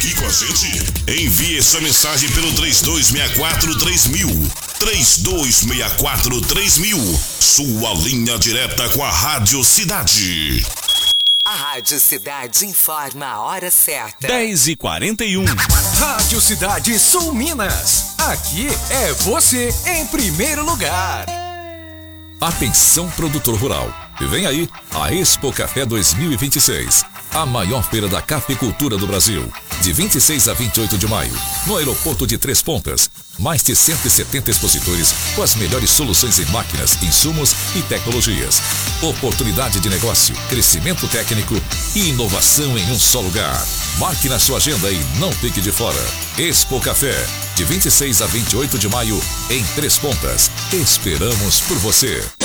aqui com a gente? Envie sua mensagem pelo 3264-3000. 3264-3000. Sua linha direta com a Rádio Cidade. A Rádio Cidade informa a hora certa. 10h41. Rádio Cidade Sul Minas. Aqui é você em primeiro lugar. Atenção, produtor rural. E vem aí a Expo Café 2026. A maior feira da cafeicultura do Brasil. De 26 a 28 de maio. No aeroporto de Três Pontas. Mais de 170 expositores com as melhores soluções em máquinas, insumos e tecnologias. Oportunidade de negócio, crescimento técnico e inovação em um só lugar. Marque na sua agenda e não fique de fora. Expo Café, de 26 a 28 de maio, em Três Pontas. Esperamos por você.